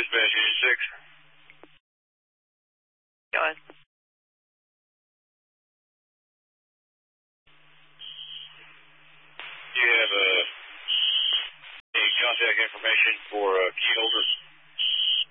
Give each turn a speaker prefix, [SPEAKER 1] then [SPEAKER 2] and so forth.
[SPEAKER 1] Dispatch Unit 6.
[SPEAKER 2] Go ahead.
[SPEAKER 1] Do you have any contact information for key holder?